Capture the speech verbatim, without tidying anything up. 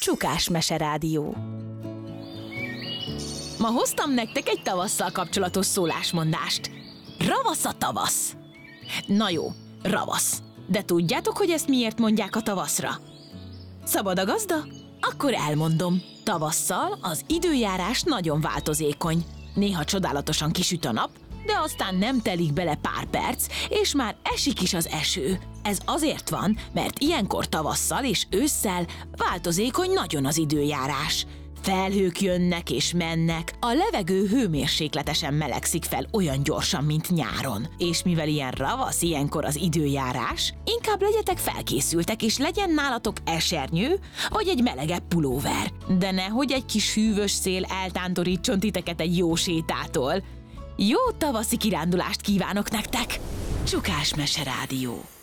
Csukás Meserádió. Ma hoztam nektek egy tavasszal kapcsolatos szólásmondást. Ravasz a tavasz. Na jó, ravasz. De tudjátok, hogy ezt miért mondják a tavaszra? Szabad a gazda? Akkor elmondom. Tavasszal az időjárás nagyon változékony. Néha csodálatosan kisüt a nap, de aztán nem telik bele pár perc, és már esik is az eső. Ez azért van, mert ilyenkor tavasszal és ősszel változékony nagyon az időjárás. Felhők jönnek és mennek, a levegő hőmérsékletesen melegszik fel olyan gyorsan, mint nyáron. És mivel ilyen ravasz ilyenkor az időjárás, inkább legyetek felkészültek, és legyen nálatok esernyő, vagy egy melegebb pulóver. De nehogy egy kis hűvös szél eltántorítson titeket egy jó sétától. Jó tavaszi kirándulást kívánok nektek! Csukás Meserádió.